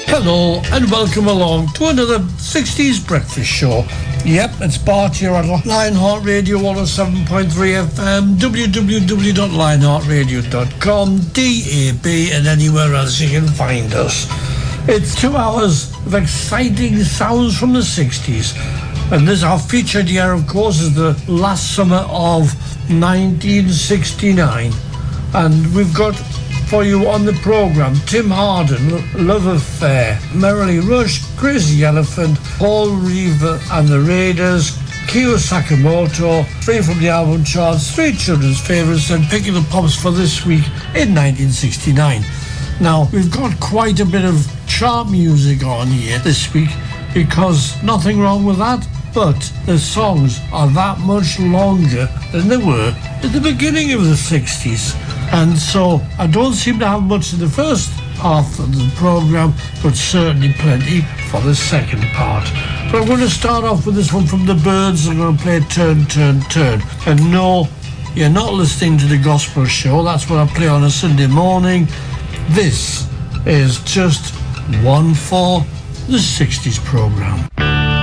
Hello and welcome along to another 60s breakfast show. Yep, it's Bart here at Lionheart Radio 107.3 FM, www.lionheartradio.com, DAB and anywhere else you can find us. It's 2 hours of exciting sounds from the 60s. And this, our featured year, of course, is the last summer of 1969. And we've got for you on the programme Tim Hardin, Love Affair, Merrily Rush, Crazy Elephant, Paul Reeve and the Raiders, Kyo Sakamoto, 3 from the album charts, 3 children's favourites, and Picking the Pops for this week in 1969. Now, we've got quite a bit of chart music on here this week, because nothing wrong with that, but the songs are that much longer than they were at the beginning of the 60s. And so I don't seem to have much in the first half of the programme, but certainly plenty for the second part. But I'm going to start off with this one from the Byrds. I'm going to play Turn, Turn, Turn. And no, you're not listening to the gospel show. That's what I play on a Sunday morning. This is just one for the 60s programme.